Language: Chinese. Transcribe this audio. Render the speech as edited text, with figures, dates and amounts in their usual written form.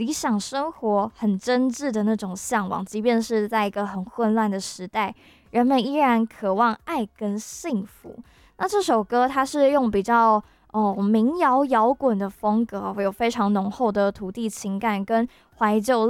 理想生活很真挚的那种向往，即便是在一个很混乱的时代，人们依然渴望爱跟幸福。那这首歌它是用比较民谣摇滚的风格，有非常浓厚的土地情感跟怀旧